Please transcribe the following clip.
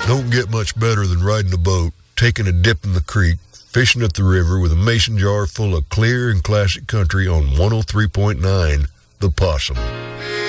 Don't get much better than riding a boat, taking a dip in the creek, fishing at the river with a mason jar full of clear and classic country on 103.9 The Possum.